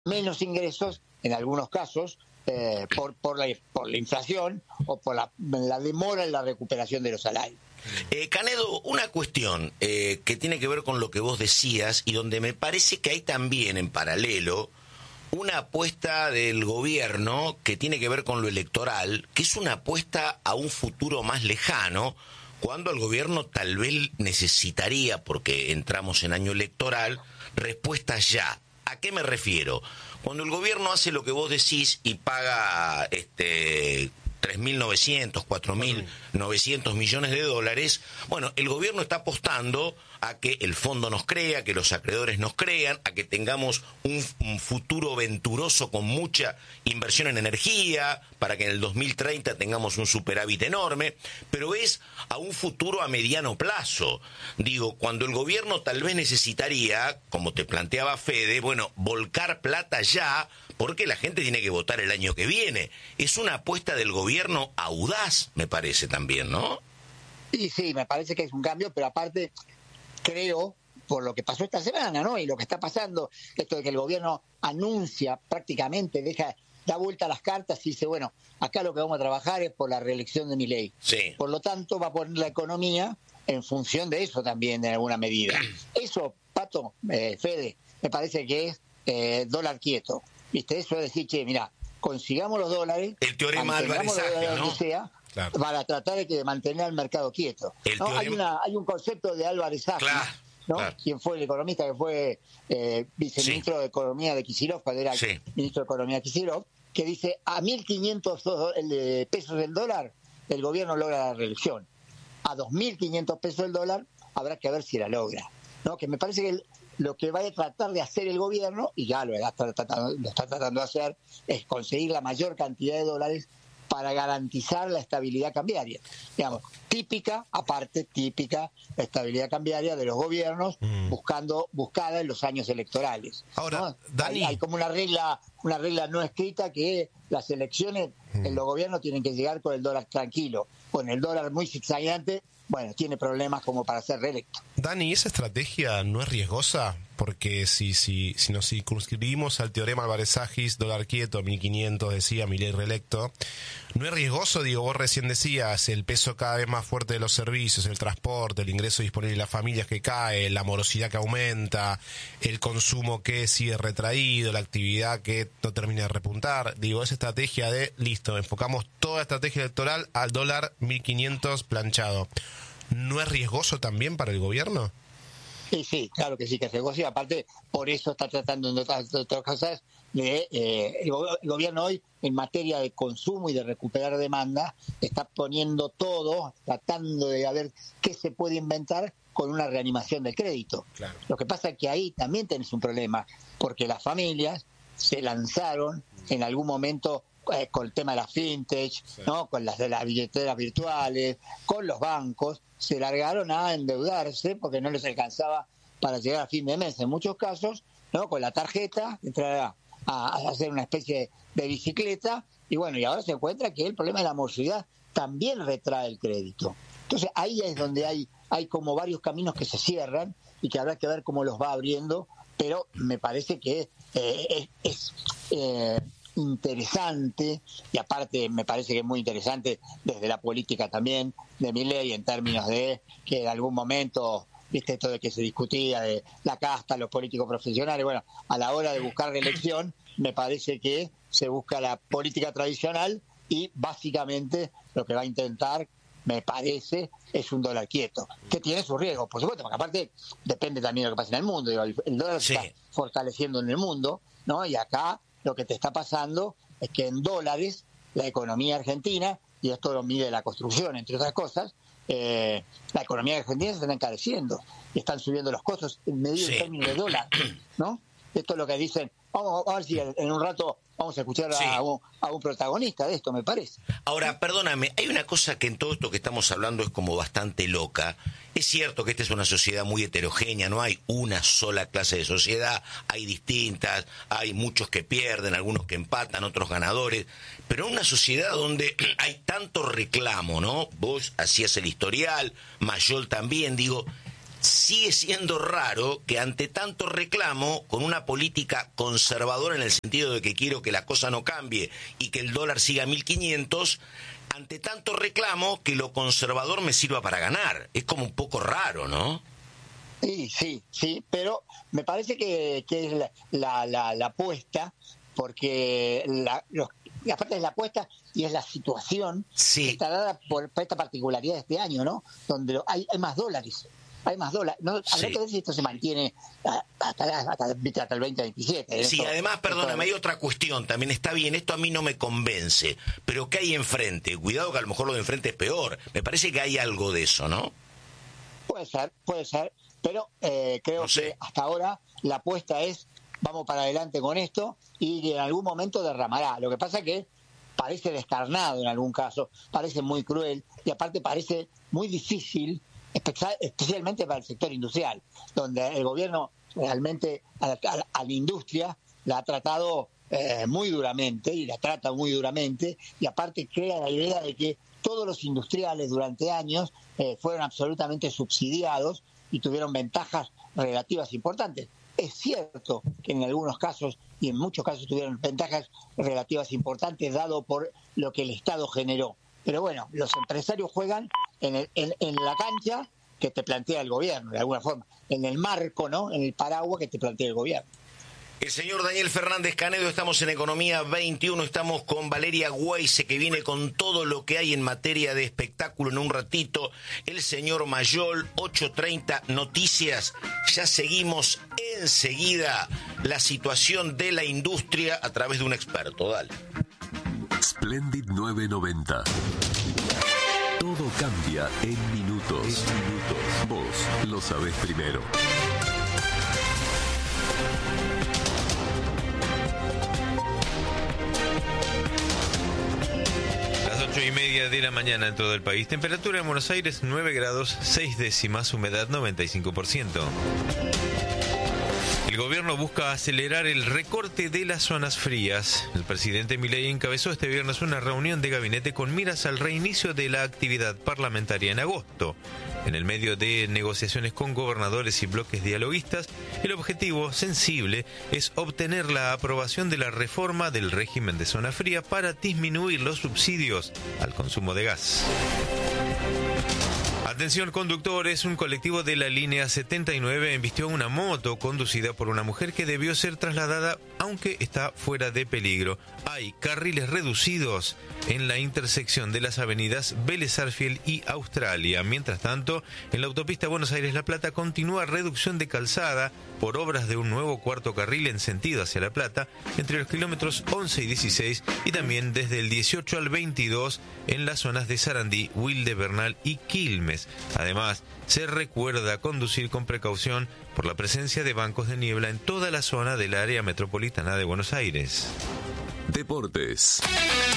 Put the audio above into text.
menos ingresos en algunos casos por la inflación o por la demora en la recuperación de los salarios. Canedo, una cuestión que tiene que ver con lo que vos decías y donde me parece que hay también en paralelo una apuesta del gobierno que tiene que ver con lo electoral, que es una apuesta a un futuro más lejano, cuando el gobierno tal vez necesitaría, porque entramos en año electoral, respuestas ya. ¿A qué me refiero? Cuando el gobierno hace lo que vos decís y paga 3.900, 4.900 millones de dólares, bueno, el gobierno está apostando a que el fondo nos crea, que los acreedores nos crean, a que tengamos un futuro venturoso con mucha inversión en energía, para que en el 2030 tengamos un superávit enorme, pero es a un futuro a mediano plazo. Digo, cuando el gobierno tal vez necesitaría, como te planteaba Fede, bueno, volcar plata ya, porque la gente tiene que votar el año que viene. Es una apuesta del gobierno audaz, me parece también, ¿no? Y sí, me parece que es un cambio, pero aparte creo, por lo que pasó esta semana, ¿no? Y lo que está pasando, esto de que el gobierno anuncia prácticamente, da vuelta a las cartas y dice, bueno, acá lo que vamos a trabajar es por la reelección de Milei. Sí. Por lo tanto, va a poner la economía en función de eso también, en alguna medida. Eso, Pato, Fede, me parece que es dólar quieto. ¿Viste? Eso es decir, che, mira, consigamos los dólares, el teorema Álvarez-Agio, ¿no? Que sea, claro, para tratar de mantener el mercado quieto. ¿No? Hay un concepto de Álvarez-Agio, claro, ¿no? Claro. Quien fue el economista que fue viceministro de Economía de Kicillof, cuando era ministro de Economía de Kicillof, que dice, a 1.500 pesos del dólar, el gobierno logra la reelección. A 2.500 pesos del dólar, habrá que ver si la logra. ¿No? Que me parece que lo que va a tratar de hacer el gobierno, y ya lo está tratando de hacer, es conseguir la mayor cantidad de dólares para garantizar la estabilidad cambiaria. Digamos, típica estabilidad cambiaria de los gobiernos buscada en los años electorales. Ahora, ¿no? Dani, hay como una regla no escrita que las elecciones en los gobiernos tienen que llegar con el dólar tranquilo. Con el dólar muy zigzagueante, bueno, tiene problemas como para ser reelecto. Dani, ¿esa estrategia no es riesgosa? Porque si nos circunscribimos al teorema Álvarez-Agis, dólar quieto, 1.500, decía Milei reelecto, ¿no es riesgoso? Digo, vos recién decías, el peso cada vez más fuerte de los servicios, el transporte, el ingreso disponible de las familias que cae, la morosidad que aumenta, el consumo que sigue retraído, la actividad que no termina de repuntar. Digo, esa estrategia de, listo, enfocamos toda la estrategia electoral al dólar 1.500 planchado. ¿No es riesgoso también para el gobierno? Sí, claro que sí, que es riesgoso, y aparte por eso está tratando en otras cosas de el gobierno hoy en materia de consumo y de recuperar demanda está poniendo todo, tratando de ver qué se puede inventar con una reanimación del crédito. Claro. Lo que pasa es que ahí también tenés un problema, porque las familias se lanzaron en algún momento con el tema de las fintech, ¿no? Con las de las billeteras virtuales, con los bancos, se largaron a endeudarse porque no les alcanzaba para llegar a fin de mes en muchos casos, ¿no? Con la tarjeta, entrar a hacer una especie de bicicleta, y bueno, y ahora se encuentra que el problema de la morosidad también retrae el crédito. Entonces ahí es donde hay como varios caminos que se cierran y que habrá que ver cómo los va abriendo, pero me parece que es interesante, y aparte me parece que es muy interesante desde la política también de Milei, en términos de que en algún momento, viste, esto de que se discutía de la casta, los políticos profesionales, bueno, a la hora de buscar reelección me parece que se busca la política tradicional y básicamente lo que va a intentar, me parece, es un dólar quieto, que tiene sus riesgos, por supuesto, porque aparte depende también de lo que pasa en el mundo. Digo, el dólar se está fortaleciendo en el mundo, ¿no? Y acá lo que te está pasando es que en dólares la economía argentina, y esto lo mide la construcción, entre otras cosas, la economía argentina se está encareciendo, y están subiendo los costos en términos de dólar, ¿no? Esto es lo que dicen. Vamos a ver si en un rato vamos a escuchar a un protagonista de esto, me parece. Ahora, perdóname, hay una cosa que en todo esto que estamos hablando es como bastante loca. Es cierto que esta es una sociedad muy heterogénea, no hay una sola clase de sociedad, hay distintas, hay muchos que pierden, algunos que empatan, otros ganadores, pero en una sociedad donde hay tanto reclamo, ¿no? Vos hacías el historial, Mayol también, digo, sigue siendo raro que ante tanto reclamo, con una política conservadora en el sentido de que quiero que la cosa no cambie y que el dólar siga a 1.500, ante tanto reclamo que lo conservador me sirva para ganar. Es como un poco raro, ¿no? Sí, pero me parece que es la apuesta, porque aparte es la apuesta y es la situación que está dada por esta particularidad de este año, ¿no? Donde hay más dólares. Hay más dólares. No, habrá que ver si esto se mantiene hasta el 2027. Sí, además, perdóname, hay otra cuestión. También está bien, esto a mí no me convence. Pero ¿qué hay enfrente? Cuidado que a lo mejor lo de enfrente es peor. Me parece que hay algo de eso, ¿no? Puede ser. Pero creo que hasta ahora la apuesta es vamos para adelante con esto y en algún momento derramará. Lo que pasa es que parece descarnado en algún caso, parece muy cruel y aparte parece muy difícil, especialmente para el sector industrial, donde el gobierno realmente a la industria la ha tratado muy duramente y la trata muy duramente y aparte crea la idea de que todos los industriales durante años fueron absolutamente subsidiados y tuvieron ventajas relativas importantes. Es cierto que en algunos casos y en muchos casos tuvieron ventajas relativas importantes dado por lo que el Estado generó. Pero bueno, los empresarios juegan en la cancha que te plantea el gobierno, de alguna forma, en el marco, ¿no? En el paraguas que te plantea el gobierno. El señor Daniel Fernández Canedo, estamos en Economía 21, estamos con Valeria Weisse, que viene con todo lo que hay en materia de espectáculo en un ratito. El señor Mayol, 8:30 Noticias. Ya seguimos enseguida la situación de la industria a través de un experto. Dale. Splendid 990. Todo cambia en minutos. Vos lo sabés primero. Las 8:30 de la mañana en todo el país. Temperatura en Buenos Aires 9 grados 6 décimas, humedad 95%. El gobierno busca acelerar el recorte de las zonas frías. El presidente Milei encabezó este viernes una reunión de gabinete con miras al reinicio de la actividad parlamentaria en agosto. En el medio de negociaciones con gobernadores y bloques dialoguistas, el objetivo sensible es obtener la aprobación de la reforma del régimen de zona fría para disminuir los subsidios al consumo de gas. Atención conductores, un colectivo de la línea 79 embistió una moto conducida por una mujer que debió ser trasladada aunque está fuera de peligro. Hay carriles reducidos en la intersección de las avenidas Vélez Sarsfield y Australia. Mientras tanto, en la autopista Buenos Aires-La Plata continúa reducción de calzada por obras de un nuevo cuarto carril en sentido hacia La Plata entre los kilómetros 11 y 16 y también desde el 18 al 22 en las zonas de Sarandí, Wilde, Bernal y Quilmes. Además, se recuerda conducir con precaución por la presencia de bancos de niebla en toda la zona del área metropolitana de Buenos Aires. Deportes.